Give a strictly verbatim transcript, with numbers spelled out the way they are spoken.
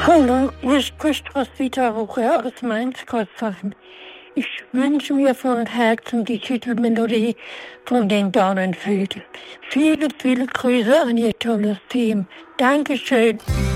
Hallo, hier spricht Roswitha Rucher aus Mainz-Kotzhofen. Ich wünsche mir von Herzen die Titelmelodie von den Dornenfelden. Viele, viele Grüße an Ihr tolles Team. Dankeschön.